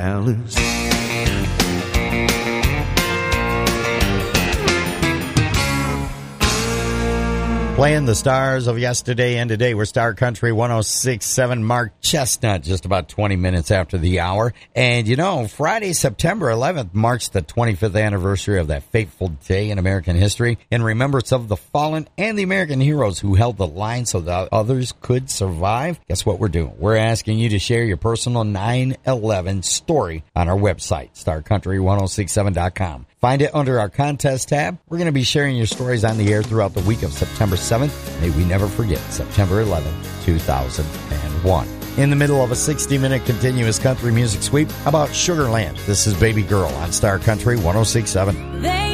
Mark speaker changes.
Speaker 1: Dallas. Playing the stars of yesterday and today. We're Star Country 106.7. Mark Chestnut, just about 20 minutes after the hour. And, you know, Friday, September 11th, marks the 25th anniversary of that fateful day in American history in remembrance of the fallen and the American heroes who held the line so that others could survive. Guess what we're doing? We're asking you to share your personal 9/11 story on our website, starcountry1067.com. Find it under our contest tab. We're going to be sharing your stories on the air throughout the week of September 7th. May we never forget September 11th, 2001. In the middle of a 60-minute continuous country music sweep, how about Sugarland? This is Baby Girl on Star Country 106.7.